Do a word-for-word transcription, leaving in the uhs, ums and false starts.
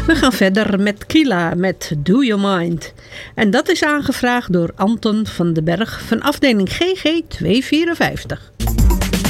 We gaan verder met Kila met Do You Mind. En dat is aangevraagd door Anton van den Berg van afdeling G G tweehonderdvierenvijftig.